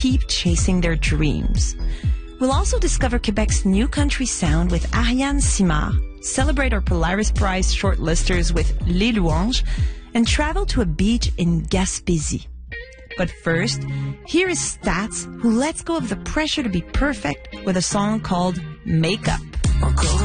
keep chasing their dreams. We'll also discover Quebec's new country sound with Ariane Simard, celebrate our Polaris Prize shortlisters with Les Louanges, and travel to a beach in Gaspésie. But first, here is Stats, who lets go of the pressure to be perfect with a song called Make Up.